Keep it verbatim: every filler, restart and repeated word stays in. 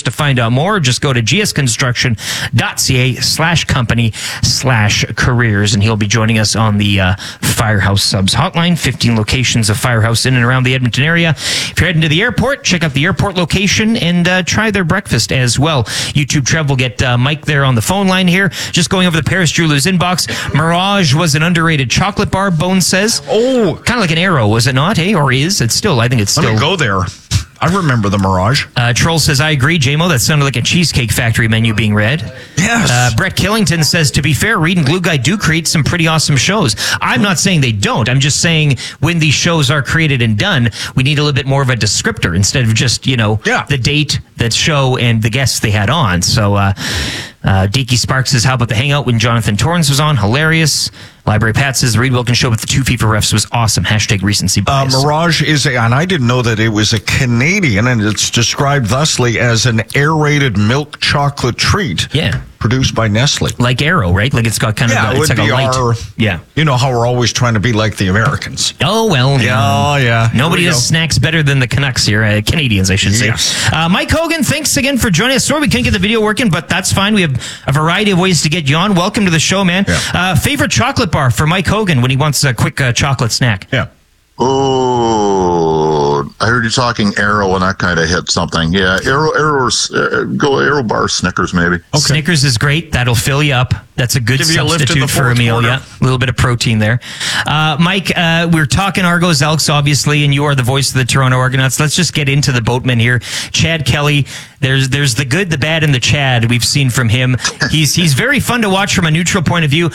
to find out more. Just go to gsconstruction.ca slash company slash careers, and he'll be joining us on the uh, Firehouse Subs hotline. fifteen locations of Firehouse in and around the Edmonton area. If you're heading to the airport, check out the airport location and uh, try their breakfast as well. YouTube Trev will get uh, Mike there on the phone line here. Just going over the Paris Jewelers inbox. Mirage was an underrated chocolate bar, Bones says. Oh. Kind of like an Arrow, was it not? Eh? Or is? It's still, I think it's still. Let me go there. I remember the Mirage. Uh, Troll says, I agree, J M O. That sounded like a Cheesecake Factory menu being read. Yes. Uh, Brett Killington says, to be fair, Reed and Glue Guy do create some pretty awesome shows. I'm not saying they don't. I'm just saying when these shows are created and done, we need a little bit more of a descriptor instead of just, you know, yeah. the date, the show, and the guests they had on. So, uh, uh, Deaky Sparks says, how about the hangout when Jonathan Torrance was on? Hilarious. Library Pat says the Reed Wilkins show with the two FIFA refs was awesome. Hashtag recency bias. Uh, Mirage is a, and I didn't know that it was a Canadian, and it's described thusly as an aerated milk chocolate treat. Yeah. Produced by Nestle. Like Arrow, right? Like it's got kind of yeah, a, it it's would like be a light. our, yeah. You know how we're always trying to be like the Americans. Oh, well. Yeah, oh, yeah. Nobody does snacks better than the Canucks here. Uh, Canadians, I should yes. say. Uh, Mike Hogan, thanks again for joining us. Sorry we couldn't get the video working, but that's fine. We have a variety of ways to get you on. Welcome to the show, man. Yeah. Uh, favorite chocolate bar for Mike Hogan when he wants a quick uh, chocolate snack? Yeah. Oh, I heard you talking Arrow, and that kind of hit something. Yeah, Arrow, Arrow, uh, go Arrow bar Snickers, maybe. Okay. Snickers is great. That'll fill you up. That's a good Give you a lift in substitute the for a meal. quarter. Yeah, a little bit of protein there. Uh, Mike, uh, we're talking Argos Elks, obviously, and you are the voice of the Toronto Argonauts. Let's just get into the boatmen here. Chad Kelly. There's there's the good, the bad, and the Chad we've seen from him. He's he's very fun to watch from a neutral point of view.